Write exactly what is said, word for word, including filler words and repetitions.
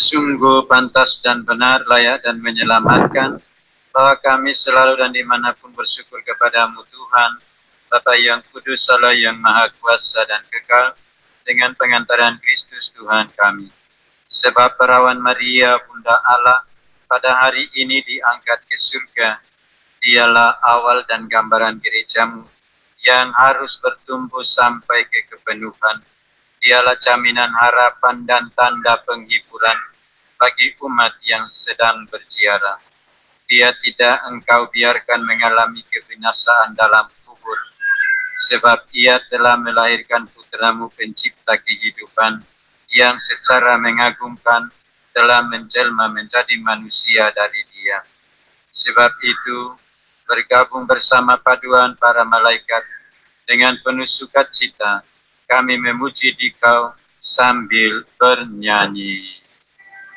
Sungguh pantas dan benar, layak dan menyelamatkan, bahwa kami selalu dan dimanapun bersyukur kepadamu Tuhan, Bapa yang kudus, Allah yang maha kuasa dan kekal, dengan pengantaran Kristus Tuhan kami. Sebab perawan Maria, Bunda Allah, pada hari ini diangkat ke surga. Dialah awal dan gambaran gerejamu, yang harus bertumbuh sampai ke kepenuhan. Dialah jaminan harapan dan tanda penghiburan bagi umat yang sedang berziarah. Dia tidak engkau biarkan mengalami kebinasaan dalam kubur, sebab ia telah melahirkan putramu pencipta kehidupan, yang secara mengagumkan telah menjelma menjadi manusia dari dia. Sebab itu, bergabung bersama paduan para malaikat, dengan penuh sukacita, kami memuji Dikau sambil bernyanyi.